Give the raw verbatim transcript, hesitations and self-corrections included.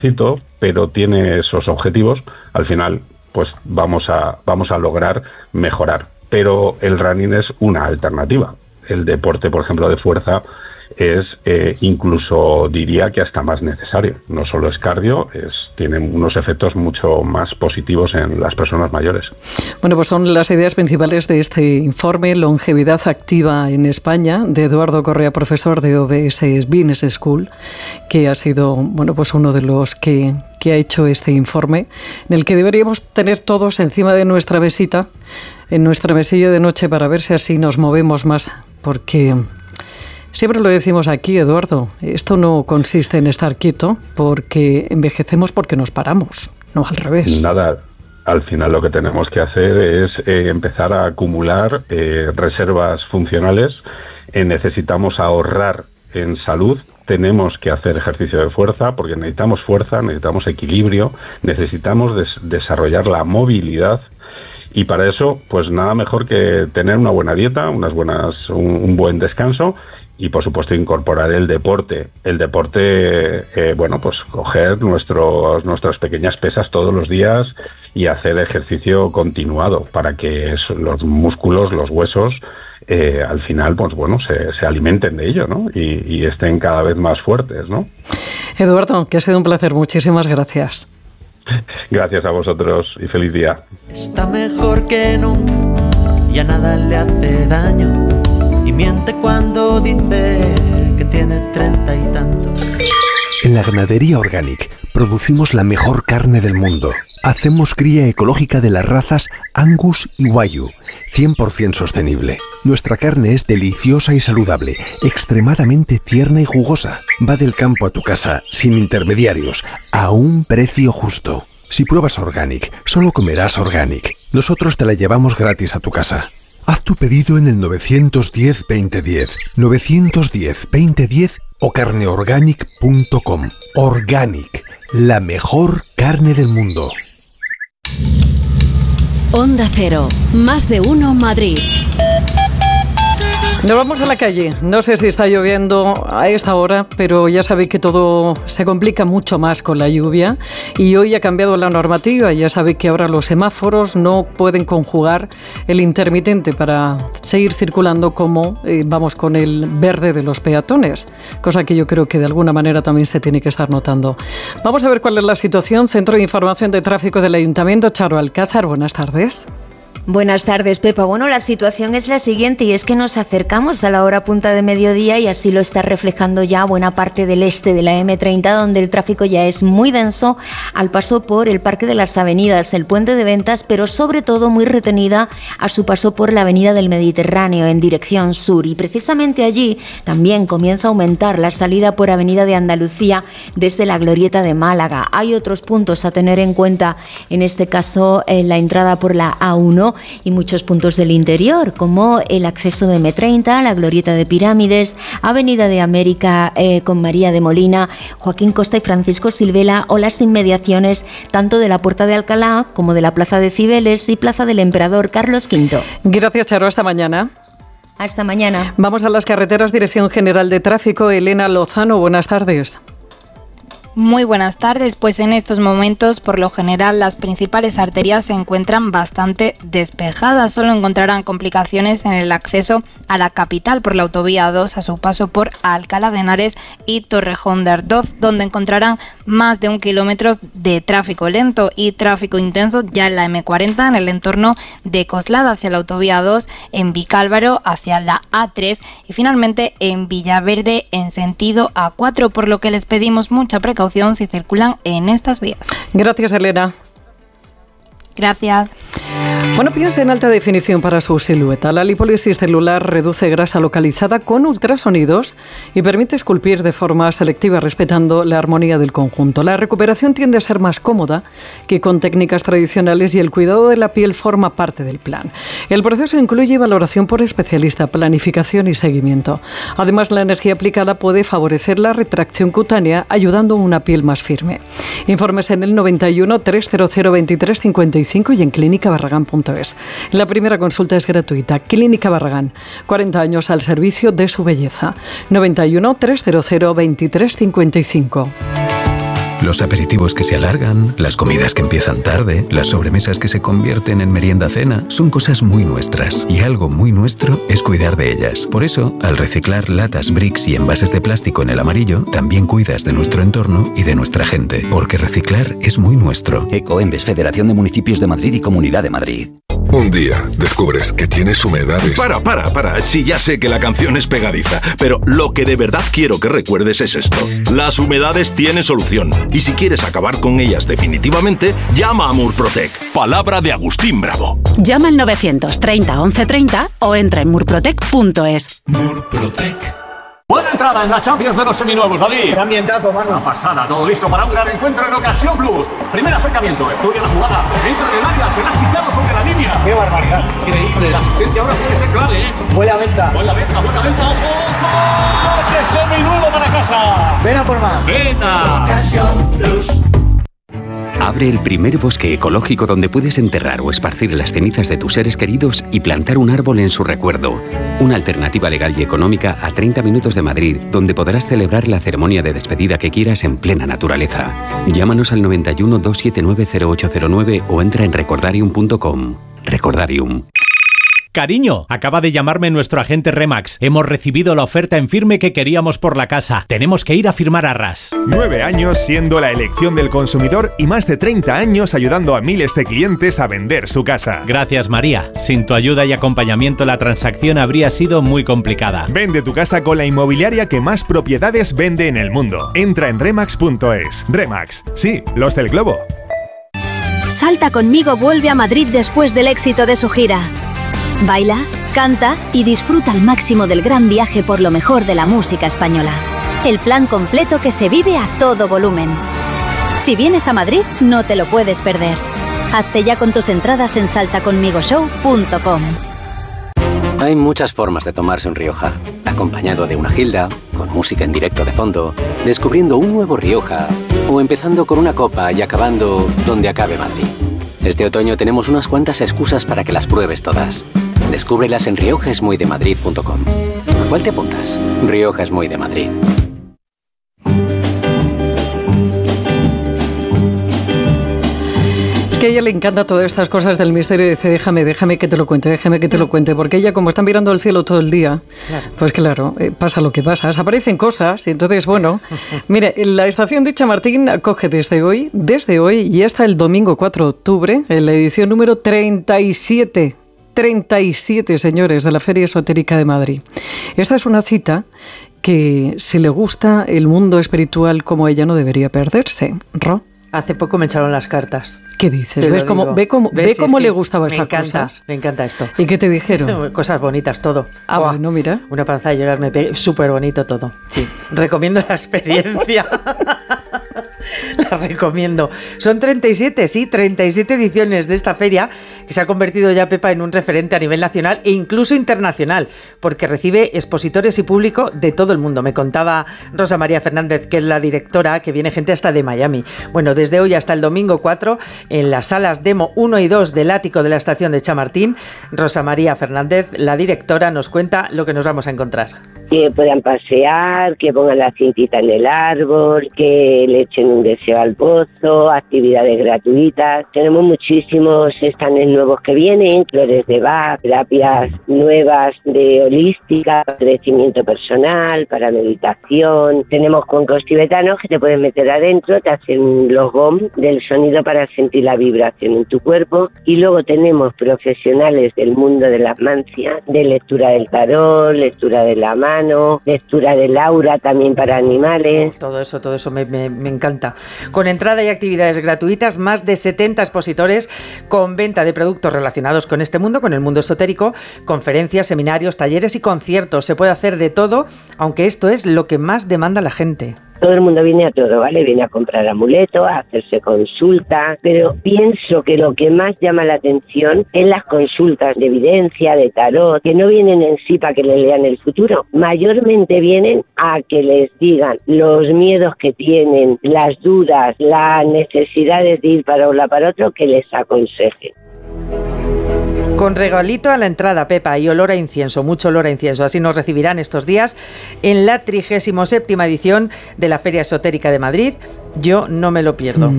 pero tiene esos objetivos, al final pues vamos a, vamos a lograr mejorar. Pero el running es una alternativa. El deporte, por ejemplo, de fuerza es eh, incluso, diría que hasta más necesario. No solo es cardio, es, tiene unos efectos mucho más positivos en las personas mayores. Bueno, pues son las ideas principales de este informe Longevidad Activa en España, de Eduardo Correa, profesor de O B S Business School, que ha sido, bueno, pues uno de los que, que ha hecho este informe, en el que deberíamos tener todos encima de nuestra mesita, en nuestra mesilla de noche, para ver si así nos movemos más, porque siempre lo decimos aquí, Eduardo, esto no consiste en estar quieto porque envejecemos porque nos paramos, no al revés. Nada, al final lo que tenemos que hacer es eh, empezar a acumular eh, reservas funcionales. Eh, necesitamos ahorrar en salud, tenemos que hacer ejercicio de fuerza porque necesitamos fuerza, necesitamos equilibrio, necesitamos des- desarrollar la movilidad. Y para eso, pues nada mejor que tener una buena dieta, unas buenas, un, un buen descanso y, por supuesto, incorporar el deporte. El deporte, eh, bueno, pues coger nuestros, nuestras pequeñas pesas todos los días y hacer ejercicio continuado para que eso, los músculos, los huesos, eh, al final, pues bueno, se, se alimenten de ello, ¿no? Y, y estén cada vez más fuertes, ¿no? Eduardo, que ha sido un placer. Muchísimas gracias. Gracias a vosotros y feliz día. Está mejor que nunca, ya nada le hace daño y miente cuando dice que tiene treinta y tantos. En la Ganadería Organic producimos la mejor carne del mundo. Hacemos cría ecológica de las razas Angus y Wagyu, cien por ciento sostenible. Nuestra carne es deliciosa y saludable, extremadamente tierna y jugosa. Va del campo a tu casa, sin intermediarios, a un precio justo. Si pruebas Organic, solo comerás Organic. Nosotros te la llevamos gratis a tu casa. Haz tu pedido en el nueve uno cero, veinte diez, nueve uno cero, veinte diez o carneorganic punto com. Organic, la mejor carne del mundo. Onda Cero, más de uno Madrid. Nos vamos a la calle. No sé si está lloviendo a esta hora, pero ya sabéis que todo se complica mucho más con la lluvia y hoy ha cambiado la normativa. Ya sabéis que ahora los semáforos no pueden conjugar el intermitente para seguir circulando como eh, vamos con el verde de los peatones, cosa que yo creo que de alguna manera también se tiene que estar notando. Vamos a ver cuál es la situación. Centro de Información de Tráfico del Ayuntamiento, Charo Alcázar, buenas tardes. Buenas tardes, Pepa. Bueno, la situación es la siguiente y es que nos acercamos a la hora punta de mediodía y así lo está reflejando ya buena parte del este de la eme treinta, donde el tráfico ya es muy denso al paso por el Parque de las Avenidas, el Puente de Ventas, pero sobre todo muy retenida a su paso por la Avenida del Mediterráneo en dirección sur. Y precisamente allí también comienza a aumentar la salida por Avenida de Andalucía desde la Glorieta de Málaga. Hay otros puntos a tener en cuenta, en este caso en la entrada por la A uno, y muchos puntos del interior, como el acceso de eme treinta, la Glorieta de Pirámides, Avenida de América eh, con María de Molina, Joaquín Costa y Francisco Silvela, o las inmediaciones tanto de la Puerta de Alcalá como de la Plaza de Cibeles y Plaza del Emperador Carlos quinto. Gracias, Charo. Hasta mañana. Hasta mañana. Vamos a las carreteras. Dirección General de Tráfico, Elena Lozano, buenas tardes. Muy buenas tardes, pues en estos momentos por lo general las principales arterias se encuentran bastante despejadas, solo encontrarán complicaciones en el acceso a la capital por la autovía dos a su paso por Alcalá de Henares y Torrejón de Ardoz, donde encontrarán más de un kilómetro de tráfico lento y tráfico intenso ya en la eme cuarenta en el entorno de Coslada hacia la autovía dos, en Vicálvaro hacia la a tres y finalmente en Villaverde en sentido a cuatro, por lo que les pedimos mucha precaución si circulan en estas vías. Gracias, Elena. Gracias. Bueno, piensa en alta definición para su silueta. La lipólisis celular reduce grasa localizada con ultrasonidos y permite esculpir de forma selectiva respetando la armonía del conjunto. La recuperación tiende a ser más cómoda que con técnicas tradicionales y el cuidado de la piel forma parte del plan. El proceso incluye valoración por especialista, planificación y seguimiento. Además, la energía aplicada puede favorecer la retracción cutánea, ayudando a una piel más firme. Informes en el noventa y uno, trescientos veintitrés, cincuenta y cinco y en clínica barragán punto es. La primera consulta es gratuita. Clínica Barragán, cuarenta años al servicio de su belleza. noventa y uno, trescientos veintitrés, cincuenta y cinco. Los aperitivos que se alargan, las comidas que empiezan tarde, las sobremesas que se convierten en merienda-cena, son cosas muy nuestras. Y algo muy nuestro es cuidar de ellas. Por eso, al reciclar latas, bricks y envases de plástico en el amarillo, también cuidas de nuestro entorno y de nuestra gente. Porque reciclar es muy nuestro. Ecoembes, Federación de Municipios de Madrid y Comunidad de Madrid. Un día descubres que tienes humedades. Para, para, para. Sí, ya sé que la canción es pegadiza, pero lo que de verdad quiero que recuerdes es esto. Las humedades tienen solución. Y si quieres acabar con ellas definitivamente, llama a Murprotec. Palabra de Agustín Bravo. Llama al novecientos treinta once treinta o entra en murprotec punto es. Murprotec. Buena entrada en la Champions de los seminuevos, David. ¡Qué ambientazo, mano! Una pasada, todo listo para un gran encuentro en Ocasión Plus. Primer acercamiento, estudia la jugada, entra en el área, se la ha quitado sobre la línea. ¡Qué barbaridad! Increíble, la asistencia ahora tiene que ser clave, ¿eh? Buena venta. Buena venta, buena venta, ojo. ¡Coche seminuevo para casa! Ven a por más. ¡Venta! Ocasión Plus. Abre el primer bosque ecológico donde puedes enterrar o esparcir las cenizas de tus seres queridos y plantar un árbol en su recuerdo. Una alternativa legal y económica a treinta minutos de Madrid, donde podrás celebrar la ceremonia de despedida que quieras en plena naturaleza. Llámanos al noventa y uno, dos siete nueve, cero ocho cero nueve o entra en recordarium punto com. Recordarium. Cariño, acaba de llamarme nuestro agente Remax. Hemos recibido la oferta en firme que queríamos por la casa. Tenemos que ir a firmar arras. Nueve años siendo la elección del consumidor y más de treinta años ayudando a miles de clientes a vender su casa. Gracias, María. Sin tu ayuda y acompañamiento la transacción habría sido muy complicada. Vende tu casa con la inmobiliaria que más propiedades vende en el mundo. Entra en remax punto es. Remax, sí, los del globo. Salta conmigo vuelve a Madrid después del éxito de su gira. Baila, canta y disfruta al máximo del gran viaje por lo mejor de la música española. El plan completo que se vive a todo volumen. Si vienes a Madrid, no te lo puedes perder. Hazte ya con tus entradas en salta conmigo show punto com. Hay muchas formas de tomarse un Rioja. Acompañado de una gilda, con música en directo de fondo, descubriendo un nuevo Rioja o empezando con una copa y acabando donde acabe Madrid. Este otoño tenemos unas cuantas excusas para que las pruebes todas. Descúbrelas en rioja es muy de madrid punto com. ¿A cuál te apuntas? Rioja es muy de Madrid. Es que a ella le encanta todas estas cosas del misterio y dice, déjame, déjame que te lo cuente, déjame que te lo cuente, porque ella como está mirando el cielo todo el día, claro. pues claro, eh, pasa lo que pasa, aparecen cosas y entonces, bueno, mire, la estación de Chamartín acoge desde hoy, desde hoy y hasta el domingo cuatro de octubre, en la edición número treinta y siete, treinta y siete, señores, de la Feria Esotérica de Madrid. Esta es una cita que, si le gusta el mundo espiritual como ella, no debería perderse. ¿Ro? Hace poco me echaron las cartas. ¿Qué dices? ¿Ves cómo, ve cómo, ¿Ves? Ve cómo es le gustaba esta cosa? Me encanta esto. ¿Y qué te dijeron? Cosas bonitas, todo. Ah, Buah, bueno, mira. Una panza de llorar, me pe... súper bonito todo. Sí, recomiendo la experiencia. La recomiendo. Son treinta y siete, sí, treinta y siete ediciones de esta feria que se ha convertido ya, Pepa, en un referente a nivel nacional e incluso internacional, porque recibe expositores y público de todo el mundo. Me contaba Rosa María Fernández, que es la directora, que viene gente hasta de Miami. Bueno, desde hoy hasta el domingo cuatro, en las salas Demo uno y dos del ático de la estación de Chamartín, Rosa María Fernández, la directora, nos cuenta lo que nos vamos a encontrar. Que puedan pasear, que pongan la cintita en el árbol, que le echen un deseo al pozo, actividades gratuitas. Tenemos muchísimos stands nuevos que vienen, flores de Bach, terapias nuevas de holística, crecimiento personal, para meditación. Tenemos cuencos tibetanos que te pueden meter adentro, te hacen los gom del sonido para sentir la vibración en tu cuerpo. Y luego tenemos profesionales del mundo de la mancia, de lectura del tarot, lectura de la mano, lectura del aura también para animales. Todo eso, todo eso me, me, me encanta. Con entrada y actividades gratuitas, más de setenta expositores con venta de productos relacionados con este mundo, con el mundo esotérico, conferencias, seminarios, talleres y conciertos. Se puede hacer de todo, aunque esto es lo que más demanda la gente. Todo el mundo viene a todo, ¿vale? Viene a comprar amuletos, a hacerse consultas, pero pienso que lo que más llama la atención es las consultas de evidencia, de tarot, que no vienen en sí para que le lean el futuro. Mayormente vienen a que les digan los miedos que tienen, las dudas, las necesidades de ir para un lado para otro, que les aconsejen. Con regalito a la entrada, Pepa, y olor a incienso, mucho olor a incienso. Así nos recibirán estos días en la trigésima séptima edición de la Feria Esotérica de Madrid. Yo no me lo pierdo.